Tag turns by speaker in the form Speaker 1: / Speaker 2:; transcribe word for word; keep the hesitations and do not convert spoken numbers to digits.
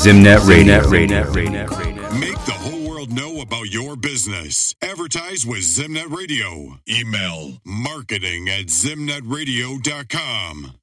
Speaker 1: Zimnet Radio. Zimnet Radio.
Speaker 2: Make the whole world know about your business. Advertise with Zimnet Radio. Email marketing at zimnet radio dot com.